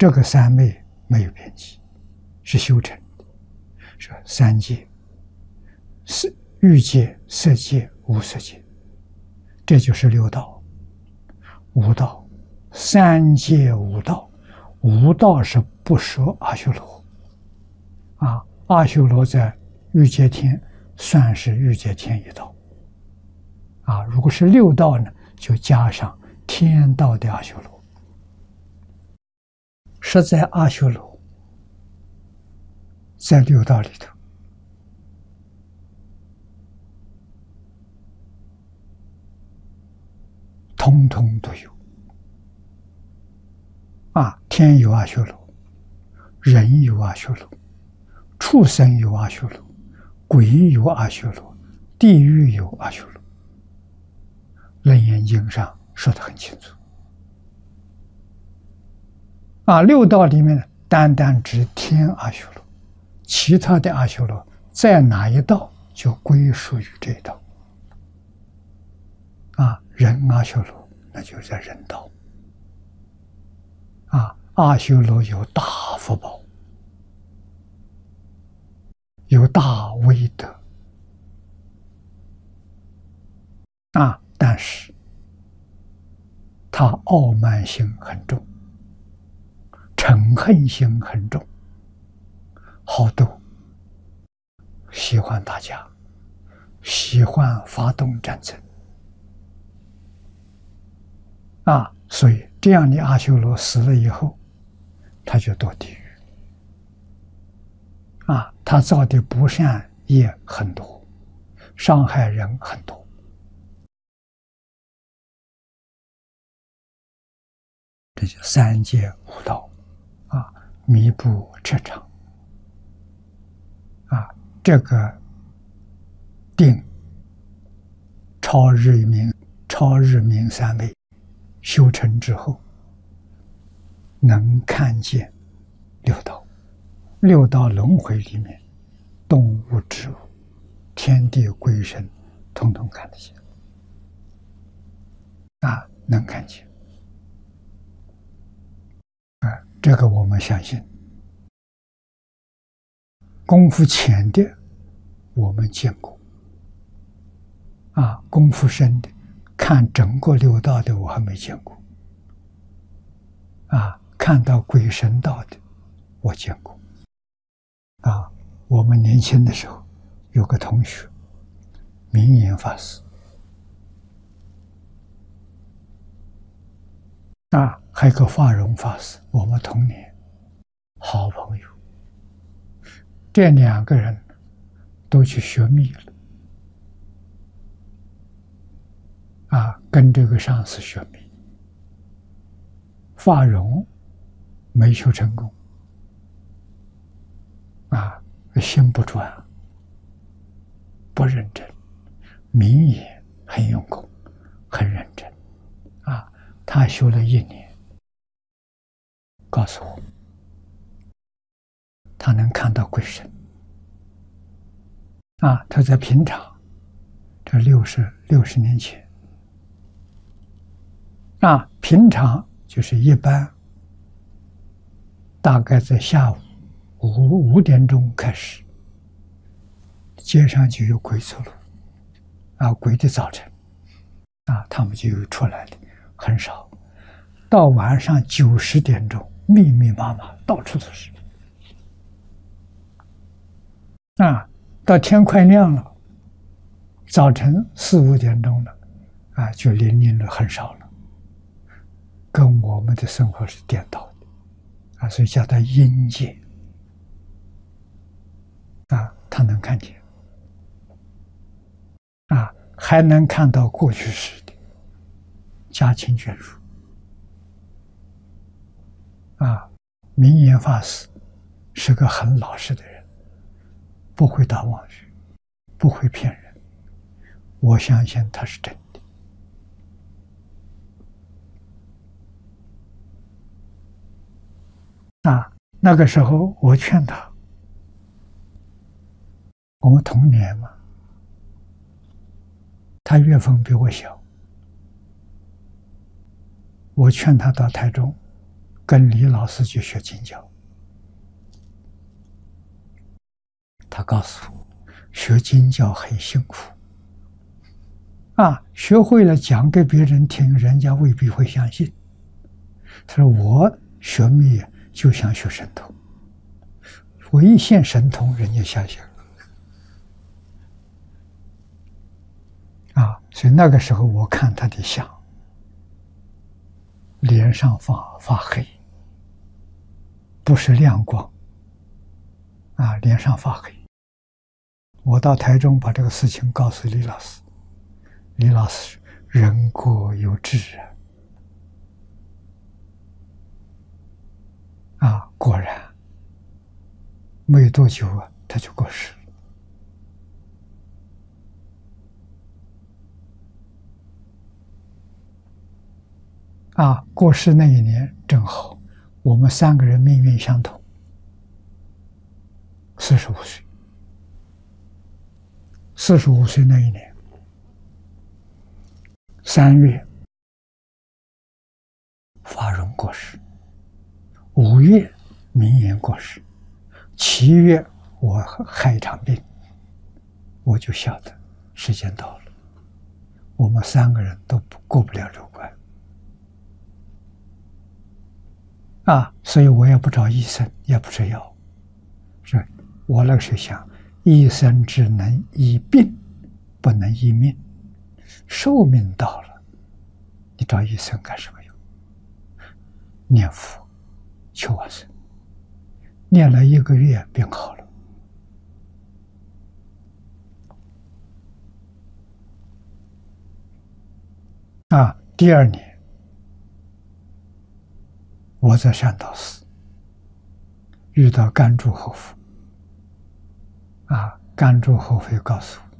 这个三昧没有边际，是修成的。说三界是欲界、色界、无色界，这就是六道。无道，三界无道，无道是不说阿修罗。阿修罗在欲界天算是欲界天一道。如果是六道呢，就加上天道的阿修罗。实在阿修罗在六道里头，通通都有。天有阿修罗，人有阿修罗，畜生有阿修罗，鬼有阿修罗，地狱有阿修罗。楞严经上说得很清楚。六道里面单单指天阿修罗，其他的阿修罗在哪一道就归属于这一道。人阿修罗那就在人道。阿修罗有大福报，有大威德。但是他傲慢心很重，嗔恨心很重，好斗，喜欢打架，喜欢发动战争。所以这样的阿修罗死了以后，他就堕地狱。他造的不善业很多，伤害人很多。这就三界五道，弥不彻常。这个定超日明三昧修成之后，能看见六道。六道轮回里面，动物、植物、天地鬼神，统统看得见。能看见。这个我们相信。功夫浅的我们见过，功夫深的看整个六道的我还没见过。看到鬼神道的我见过。我们年轻的时候有个同学明眼法师，还有个法荣法师，我们童年好朋友。这两个人都去学密了，跟这个上师学密。法荣没修成功，心不专，不认真。明眼很用功，很认真。他修了1年，告诉我他能看到鬼神。他在平常，这60年前，平常就是一般，大概在下午5点钟开始，街上就有鬼走路，鬼的早晨，他们就有出来的，很少。到晚上9、10点钟，密密麻麻，到处都是。到天快亮了，早晨4、5点钟了，就零了，很少了，跟我们的生活是颠倒的，所以叫它阴界。他能看见，还能看到过去式的家亲眷属。明眼法师是个很老实的人，不会打妄语，不会骗人，我相信他是真的。那个时候我劝他，我们同年嘛，他月份比我小，我劝他到台中跟李老师去学经教。他告诉我，学经教很辛苦啊，学会了讲给别人听，人家未必会相信。他说我学密就像学神通，我一现神通，人家相信了啊。所以那个时候我看他的相，脸上发黑，不是亮光啊，脸上发黑。我到台中把这个事情告诉李老师，李老师人各有志啊，果然没多久啊，他就过世了。啊，过世那一年正好，我们3个人命运相同，45岁。45岁那一年3月，法荣过世；5月，明言过世；7月，我害一场病，我就晓得时间到了，我们3个人都过不了这关啊！所以我也不找医生，也不吃药，是我那个时候想，医生只能医病，不能医命。寿命到了，你找医生干什么用？念佛求往生，念了1个月，病好了。啊，第2年，我在善导寺遇到甘珠后夫。啊，甘珠后夫告诉我，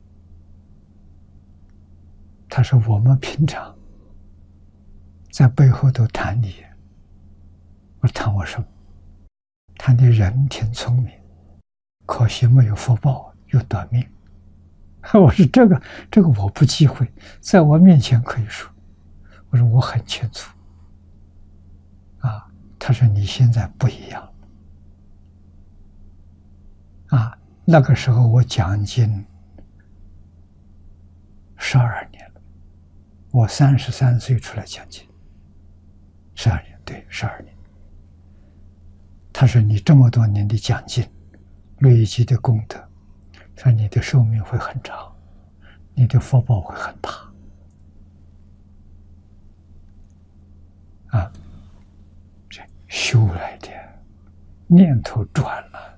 他说我们平常在背后都谈你，我说谈我什么？谈你人挺聪明，可惜没有福报，又短命。我说这个我不忌讳，在我面前可以说。我说我很清楚。啊，他说你现在不一样。啊，那个时候我讲经12年了，我33岁出来讲经，12年，对，12年。他说你这么多年的讲经，累积的功德，说你的寿命会很长，你的福报会很大。啊，这修来的，念头转了，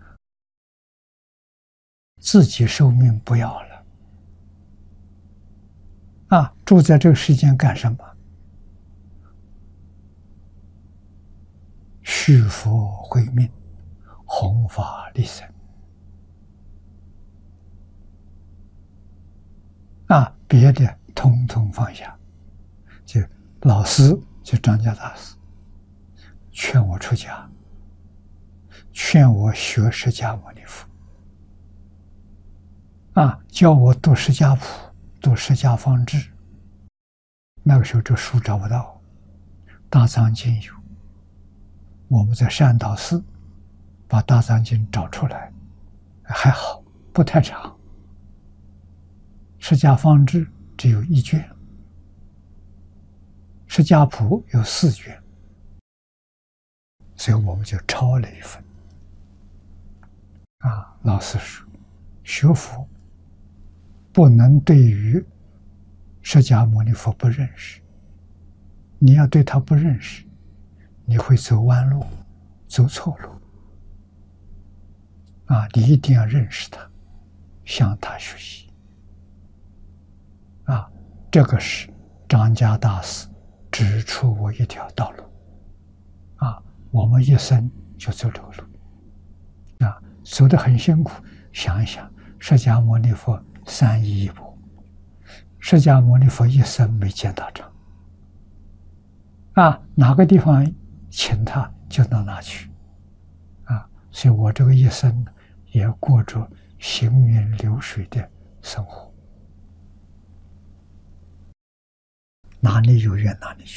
自己寿命不要了。啊，住在这个世间干什么？续佛慧命，弘法利生。啊，别的统统放下。就老师，就张家大师，劝我出家，劝我学释迦牟尼佛。啊，叫我读释迦谱，读释迦方志。那个时候这书找不到，大藏经有。我们在善导寺把大藏经找出来，还好，不太长。释迦方志只有1卷，释迦谱有4卷，所以我们就抄了一份。啊，老师说，学佛不能对于释迦牟尼佛不认识，你要对他不认识，你会走弯路，走错路。啊，你一定要认识他，向他学习。啊，这个是张家大师指出我一条道路。啊，我们一生就走这个路。啊，走得很辛苦。想一想，释迦牟尼佛3亿一钵，释迦牟尼佛一生没见大肠。啊，哪个地方请他就到哪去。啊，所以我这个一生也过着行云流水的生活。哪里有缘哪里去。